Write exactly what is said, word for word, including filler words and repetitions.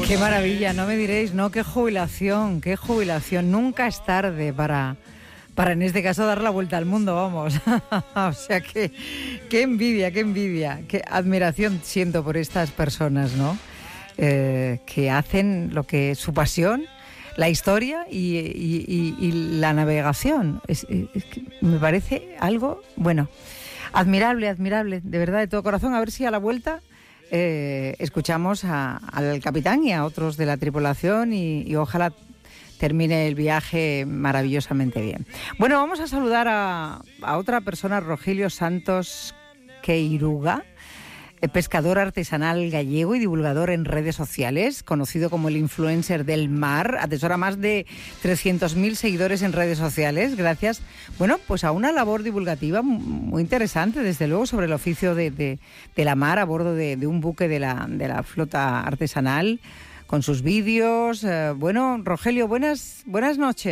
Qué maravilla, no me diréis, no, qué jubilación, qué jubilación. Nunca es tarde para, para en este caso, dar la vuelta al mundo, vamos. O sea, que qué envidia, qué envidia, qué admiración siento por estas personas, ¿no? Eh, que hacen lo que su pasión, la historia y, y, y, y la navegación. Es, es que me parece algo, bueno, admirable, admirable, de verdad, de todo corazón. A ver si a la vuelta eh, escuchamos a, al capitán y a otros de la tripulación y, y ojalá termine el viaje maravillosamente bien. Bueno, vamos a saludar a, a otra persona, Rogelio Santos Queiruga, pescador artesanal gallego y divulgador en redes sociales, conocido como el influencer del mar, atesora más de trescientos mil seguidores en redes sociales, gracias, bueno, pues a una labor divulgativa muy interesante, desde luego, sobre el oficio de, de, de la mar a bordo de, de un buque de la, de la flota artesanal, con sus vídeos. Eh, bueno, Rogelio, buenas, buenas noches.